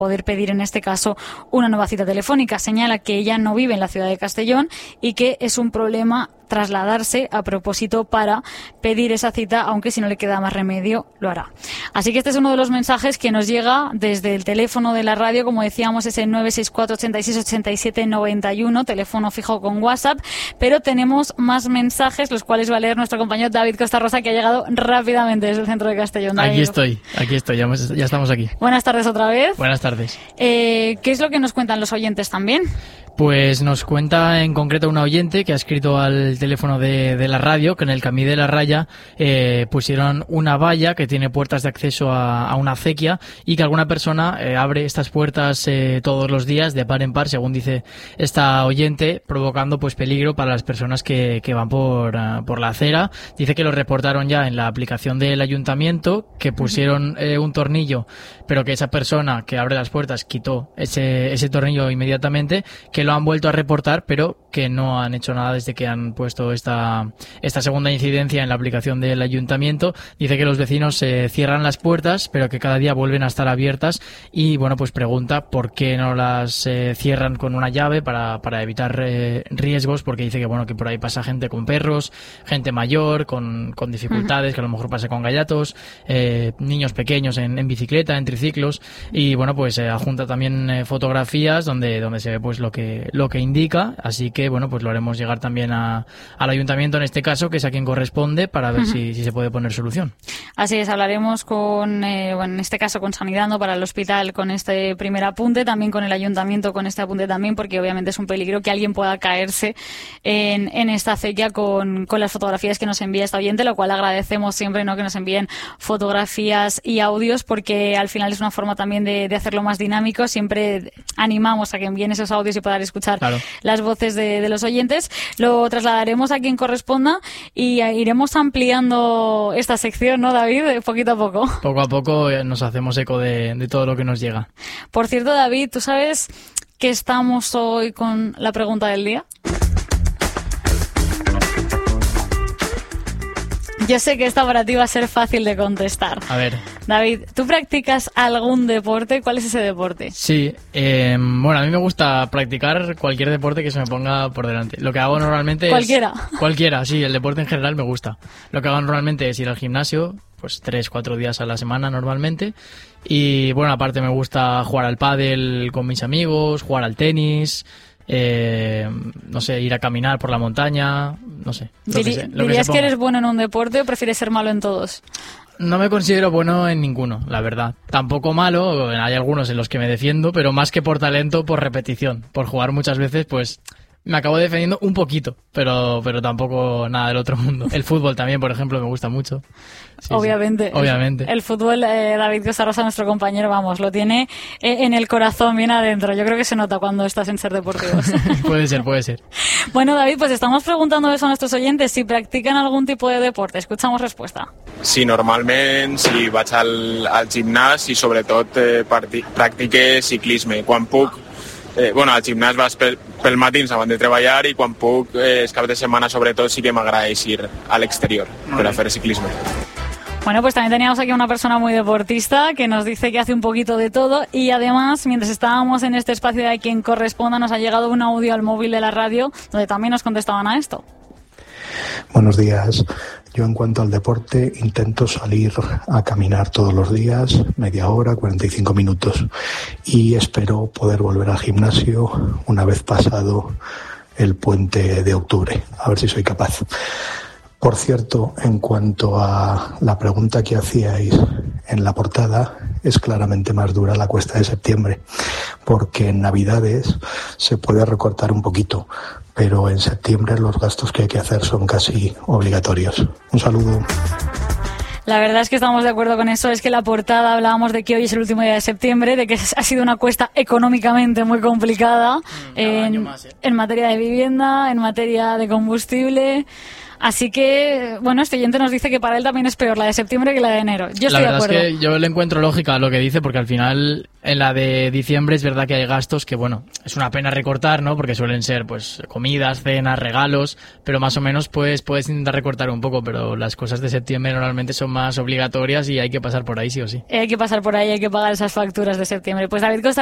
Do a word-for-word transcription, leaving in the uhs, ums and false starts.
poder pedir en este caso una nueva cita telefónica. Señala que ella no vive en la ciudad de Castellón y que es un problema trasladarse a propósito para pedir esa cita, aunque si no le queda más remedio lo hará. Así que este es uno de los mensajes que nos llega desde el teléfono de la radio, como decíamos, es el nueve seis cuatro, ochenta y seis, ochenta y siete, noventa y uno, teléfono fijo con WhatsApp, pero tenemos más mensajes, los cuales va a leer nuestro compañero David Costa Rosa, que ha llegado rápidamente desde el centro de Castellón. David. Aquí estoy, aquí estoy, ya, hemos, ya estamos aquí. Buenas tardes otra vez. Buenas tardes. Eh, ¿Qué es lo que nos cuentan los oyentes también? Pues nos cuenta en concreto una oyente que ha escrito al teléfono de, de la radio que en el Camí de la Raya eh, pusieron una valla que tiene puertas de acceso a, a una acequia y que alguna persona eh, abre estas puertas eh, todos los días de par en par, según dice esta oyente, provocando pues peligro para las personas que, que van por, uh, por la acera. Dice que lo reportaron ya en la aplicación del ayuntamiento, que pusieron eh, un tornillo, pero que esa persona que abre las puertas quitó ese, ese tornillo inmediatamente, que lo han vuelto a reportar, pero que no han hecho nada desde que han puesto esta esta segunda incidencia en la aplicación del ayuntamiento. Dice que los vecinos eh, cierran las puertas, pero que cada día vuelven a estar abiertas y, bueno, pues pregunta por qué no las eh, cierran con una llave para, para evitar eh, riesgos, porque dice que, bueno, que por ahí pasa gente con perros, gente mayor, con, con dificultades, uh-huh. que a lo mejor pasa con gallatos, eh, niños pequeños en, en bicicleta, en triciclos, y, bueno, pues eh, adjunta también eh, fotografías donde, donde se ve pues lo que lo que indica, así que bueno, pues lo haremos llegar también a, al ayuntamiento en este caso, que es a quien corresponde, para ver uh-huh. si, si se puede poner solución. Así es, hablaremos con, eh, bueno, en este caso con Sanidad, ¿no?, para el hospital con este primer apunte, también con el ayuntamiento con este apunte también, porque obviamente es un peligro que alguien pueda caerse en, en esta acequia con, con las fotografías que nos envía esta oyente, lo cual agradecemos siempre, ¿no?, que nos envíen fotografías y audios, porque al final es una forma también de, de hacerlo más dinámico. Siempre animamos a que envíen esos audios y poder escuchar claro. las voces de, de los oyentes. Lo trasladaremos a quien corresponda y iremos ampliando esta sección, ¿no, David? Poquito a poco. Poco a poco nos hacemos eco de, de todo lo que nos llega. Por cierto, David, ¿tú sabes que estamos hoy con la pregunta del día? Yo sé que esta para ti va a ser fácil de contestar. A ver. David, ¿tú practicas algún deporte? ¿Cuál es ese deporte? Sí, eh, bueno, a mí me gusta practicar cualquier deporte que se me ponga por delante. Lo que hago normalmente es... ¿Cualquiera? Cualquiera, sí, el deporte en general me gusta. Lo que hago normalmente es ir al gimnasio, pues tres, cuatro días a la semana normalmente. Y bueno, aparte me gusta jugar al pádel con mis amigos, jugar al tenis... Eh, no sé, ir a caminar por la montaña, no sé. Diri- que sé lo ¿Dirías que, que eres bueno en un deporte o prefieres ser malo en todos? No me considero bueno en ninguno, la verdad. Tampoco malo, hay algunos en los que me defiendo, pero más que por talento, por repetición. Por jugar muchas veces, pues me acabo defendiendo un poquito, pero pero tampoco nada del otro mundo. El fútbol también, por ejemplo, me gusta mucho. Sí, obviamente. Sí, obviamente. El, el fútbol, eh, David Costa Rosa, nuestro compañero, vamos, lo tiene eh, en el corazón, bien adentro. Yo creo que se nota cuando estás en Ser Deportivos. Puede ser, puede ser. Bueno, David, pues estamos preguntando eso a nuestros oyentes, si practican algún tipo de deporte. Escuchamos respuesta. Sí, normalment, si vaig al, al gimnàs i sobretot eh, parti, practique ciclisme. Quan puc, eh, bueno, al gimnàs vas pel, pel matins abans de treballar i quan puc, eh, els caps de setmana sobretot sí que m'agrada ir a l'exterior per a fer ciclisme. Bueno, pues también teníamos aquí a una persona muy deportista que nos dice que hace un poquito de todo y además, mientras estábamos en este espacio de quien corresponda, nos ha llegado un audio al móvil de la radio donde también nos contestaban a esto. Buenos días. Yo en cuanto al deporte intento salir a caminar todos los días, media hora, cuarenta y cinco minutos, y espero poder volver al gimnasio una vez pasado el puente de octubre, a ver si soy capaz. Por cierto, en cuanto a la pregunta que hacíais en la portada, es claramente más dura la cuesta de septiembre, porque en Navidades se puede recortar un poquito, pero en septiembre los gastos que hay que hacer son casi obligatorios. Un saludo. La verdad es que estamos de acuerdo con eso. Es que la portada hablábamos de que hoy es el último día de septiembre, de que ha sido una cuesta económicamente muy complicada mm, en, más, ¿eh? en materia de vivienda, en materia de combustible. Así que, bueno, este oyente nos dice que para él también es peor la de septiembre que la de enero. Yo estoy la verdad de acuerdo. es que yo le encuentro lógica a lo que dice, porque al final en la de diciembre es verdad que hay gastos que, bueno, es una pena recortar, ¿no? Porque suelen ser, pues, comidas, cenas, regalos, pero más o menos, pues, puedes intentar recortar un poco, pero las cosas de septiembre normalmente son más obligatorias y hay que pasar por ahí sí o sí. Hay que pasar por ahí, hay que pagar esas facturas de septiembre. Pues David Costa